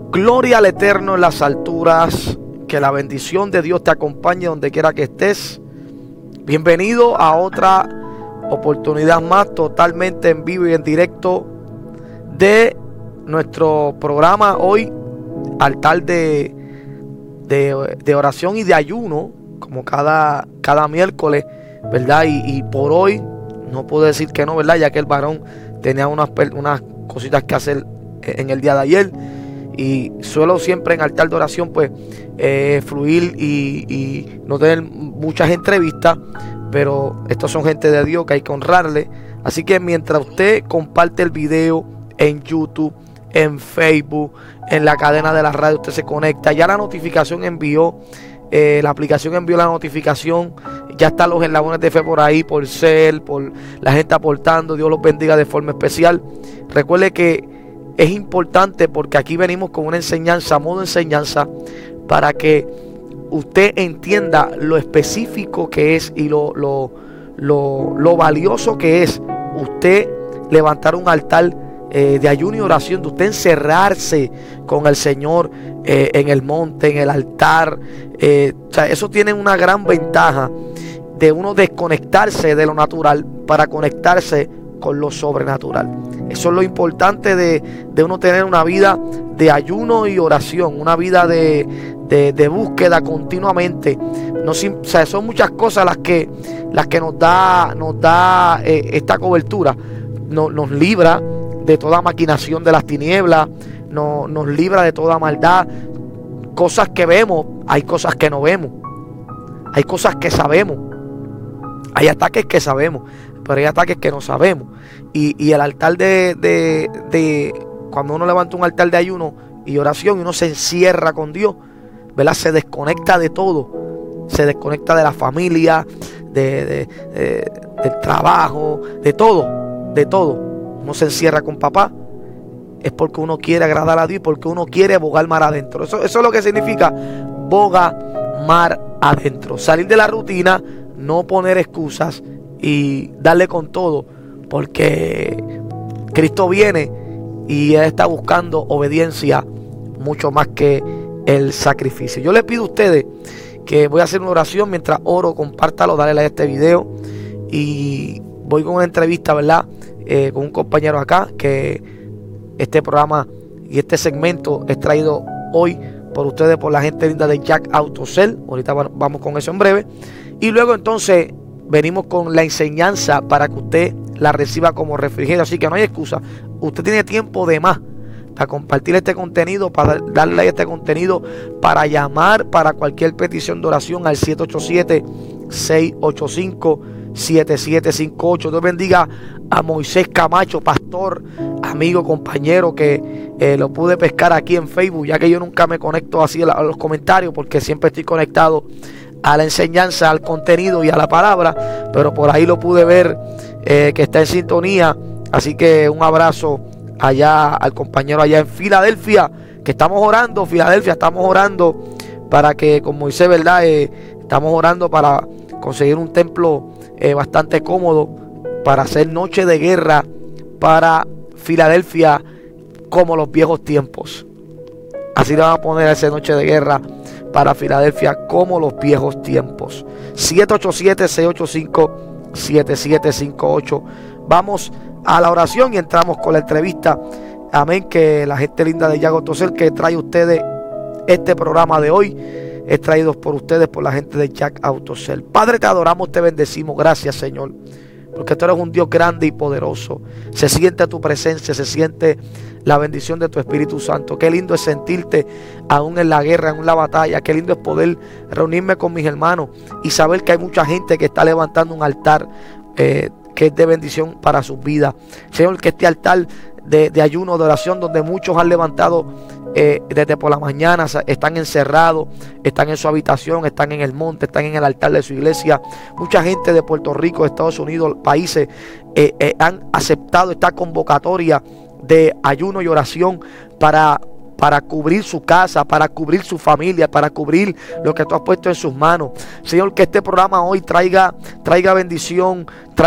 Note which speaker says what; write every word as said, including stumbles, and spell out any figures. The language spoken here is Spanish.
Speaker 1: Gloria al Eterno en las alturas. Que la bendición de Dios te acompañe donde quiera que estés. Bienvenido a otra oportunidad más, totalmente en vivo y en directo, de nuestro programa hoy, altar de, de, de oración y de ayuno, como cada, cada miércoles, ¿verdad? Y, y por hoy no puedo decir que no, ¿verdad? Ya que el varón tenía unas, unas cositas que hacer en el día de ayer. Y suelo siempre en altar de oración pues eh, fluir y, y no tener muchas entrevistas, pero estos son gente de Dios que hay que honrarle. Así que mientras usted comparte el video en YouTube, en Facebook, en la cadena de la radio, usted se conecta, ya la notificación envió, eh, la aplicación envió la notificación, ya están los eslabones de fe por ahí, por ser, por la gente aportando. Dios los bendiga de forma especial. Recuerde que es importante porque aquí venimos con una enseñanza, modo enseñanza, para que usted entienda lo específico que es y lo, lo, lo, lo valioso que es usted levantar un altar eh, de ayuno y oración, de usted encerrarse con el Señor eh, en el monte, en el altar. Eh, o sea, eso tiene una gran ventaja de uno desconectarse de lo natural para conectarse con lo sobrenatural. Eso es lo importante de, de uno tener una vida de ayuno y oración, una vida de, de, de búsqueda continuamente. No, o sea, son muchas cosas las que, las que nos da, nos da eh, esta cobertura. Nos, nos libra de toda maquinación de las tinieblas, no, nos libra de toda maldad. Cosas que vemos, hay cosas que no vemos, hay cosas que sabemos, hay ataques que sabemos, pero hay ataques que no sabemos. Y, y el altar de, de, de cuando uno levanta un altar de ayuno y oración y uno se encierra con Dios, ¿verdad? Se desconecta de todo, se desconecta de la familia, de, de, de, del trabajo, de todo, de todo. Uno se encierra con papá, es porque uno quiere agradar a Dios y porque uno quiere bogar mar adentro. Eso, eso es lo que significa boga mar adentro. Salir de la rutina, no poner excusas y darle con todo, porque Cristo viene y Él está buscando obediencia mucho más que el sacrificio. Yo les pido a ustedes que voy a hacer una oración mientras oro. Compártalo, dale like a este video y voy con una entrevista, ¿verdad? Eh, con un compañero acá, que este programa y este segmento es traído hoy por ustedes, por la gente linda de Jack Autocel. Ahorita vamos con eso en breve. Y luego entonces venimos con la enseñanza para que usted la reciba como refrigerio. Así que no hay excusa. Usted tiene tiempo de más para compartir este contenido, para darle like a este contenido, para llamar para cualquier petición de oración al siete ocho siete, seis ocho cinco, siete siete cinco ocho. Dios bendiga a Moisés Camacho, pastor, amigo, compañero, que eh, lo pude pescar aquí en Facebook, ya que yo nunca me conecto así a los comentarios porque siempre estoy conectado a la enseñanza, al contenido y a la palabra, pero por ahí lo pude ver eh, que está en sintonía. Así que un abrazo allá al compañero allá en Filadelfia, que estamos orando, Filadelfia, estamos orando para que con Moisés, ¿verdad? Eh, estamos orando para conseguir un templo eh, bastante cómodo para hacer noche de guerra para Filadelfia como los viejos tiempos. Así le van a poner a esa noche de guerra para Filadelfia como los viejos tiempos. siete ocho siete, seis ocho cinco, siete siete cinco ocho. Vamos a la oración y entramos con la entrevista. Amén. Que la gente linda de Jack Autocel que trae ustedes este programa de hoy es traído por ustedes, por la gente de Jack Autocel. Padre, te adoramos, te bendecimos. Gracias, Señor, porque tú eres un Dios grande y poderoso. Se siente tu presencia, se siente la bendición de tu Espíritu Santo. Qué lindo es sentirte aún en la guerra, en la batalla. Qué lindo es poder reunirme con mis hermanos y saber que hay mucha gente que está levantando un altar eh, que es de bendición para sus vidas. Señor, que este altar de, de ayuno, de oración, donde muchos han levantado eh, desde por la mañana, están encerrados, están en su habitación, están en el monte, están en el altar de su iglesia. Mucha gente de Puerto Rico, de Estados Unidos, países eh, eh, han aceptado esta convocatoria de ayuno y oración para, para cubrir su casa, para cubrir su familia, para cubrir lo que tú has puesto en sus manos. Señor, que este programa hoy traiga, traiga bendición, traiga